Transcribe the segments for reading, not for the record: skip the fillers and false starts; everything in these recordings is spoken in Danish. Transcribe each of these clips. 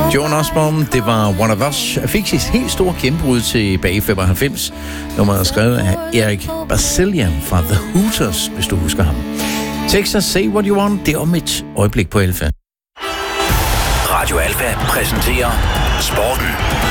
Joan Osborne, det var One of Us. Fik sit helt store gennembrud tilbage i 95. Nummeret er skrevet af Eric Bazilian fra The Hooters, hvis du husker ham. Texas, Say What You Want, det er om et øjeblik på Alfa. Radio Alfa præsenterer sporten.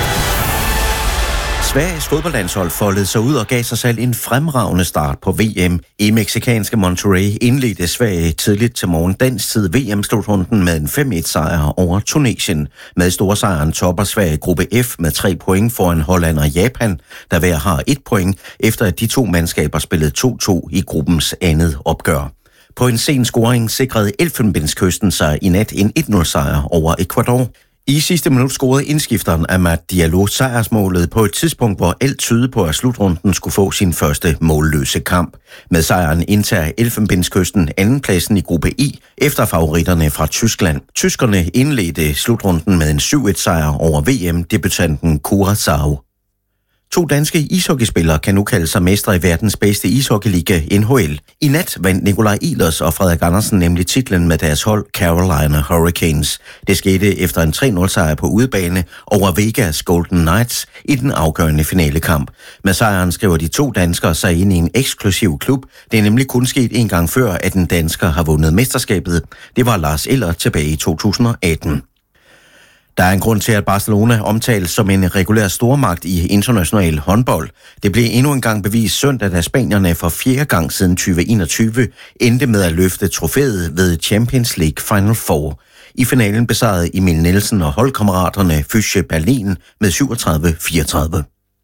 Sveriges fodboldlandshold foldede sig ud og gav sig selv en fremragende start på VM. I mexikanske Monterrey indledte Sverige tidligt til morgen dansk tid VM-slutrunden med en 5-1-sejr over Tunesien. Med storsejren topper Sverige gruppe F med 3 point foran Holland og Japan, der hver har 1 point, efter at de to mandskaber spillede 2-2 i gruppens andet opgør. På en sen scoring sikrede Elfenbenskysten sig i nat en 1-0-sejr over Ecuador. I sidste minut scorede indskifteren Amad Diallo sejrsmålet på et tidspunkt, hvor alt tydede på, at slutrunden skulle få sin første målløse kamp. Med sejren indtager Elfenbenskysten andenpladsen i gruppe I efter favoritterne fra Tyskland. Tyskerne indledte slutrunden med en 7-1-sejr over VM-debutanten Curaçao. 2 danske ishockeyspillere kan nu kalde sig mestre i verdens bedste ishockeyliga, NHL. I nat vandt Nikolaj Ehlers og Frederik Andersen nemlig titlen med deres hold Carolina Hurricanes. Det skete efter en 3-0-sejr på udebane over Vegas Golden Knights i den afgørende finalekamp. Med sejren skriver de 2 danskere sig ind i en eksklusiv klub. Det er nemlig kun sket en gang før, at en dansker har vundet mesterskabet. Det var Lars Eller tilbage i 2018. Der er en grund til, at Barcelona omtales som en regulær stormagt i international håndbold. Det blev endnu en gang bevist søndag, da spanierne for 4. gang siden 2021 endte med at løfte trofæet ved Champions League Final Four. I finalen besejrede Emil Nielsen og holdkammeraterne Füchse Berlin med 37-34.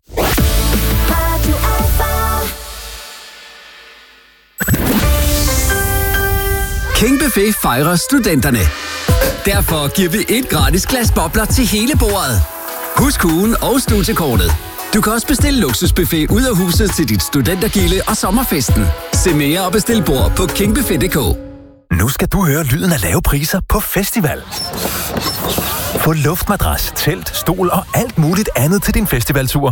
King Buffet fejrer studenterne. Derfor giver vi et gratis glas bobler til hele bordet. Husk ugen og studiekortet. Du kan også bestille luksusbuffet ud af huset til dit studentergilde og sommerfesten. Se mere og bestil bord på kingbuffet.dk. Nu skal du høre lyden af lave priser på festival. Få luftmadras, telt, stol og alt muligt andet til din festivaltur.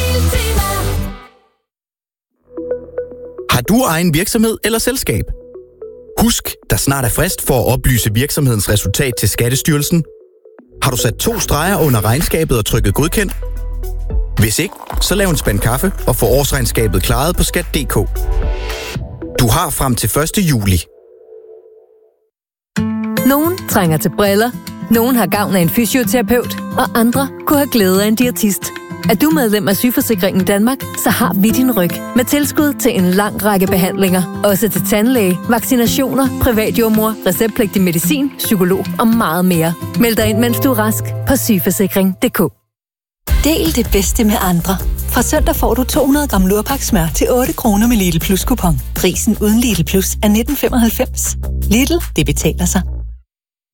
Har du egen virksomhed eller selskab? Husk, der snart er frist for at oplyse virksomhedens resultat til Skattestyrelsen. Har du sat 2 streger under regnskabet og trykket godkendt? Hvis ikke, så lav en spand kaffe og få årsregnskabet klaret på skat.dk. Du har frem til 1. juli. Nogen trænger til briller, nogen har gavn af en fysioterapeut, og andre kunne have glæde af en diætist. Er du medlem af Sygeforsikringen Danmark, så har vi din ryg med tilskud til en lang række behandlinger. Også til tandlæge, vaccinationer, privatjordmor, receptpligtig medicin, psykolog og meget mere. Meld dig ind, mens du er rask på sygeforsikring.dk. Del det bedste med andre. Fra søndag får du 200 gram Lurpak smør til 8 kroner med Lidl Plus kupon. Prisen uden Lidl Plus er 19,95. Lidl, det betaler sig.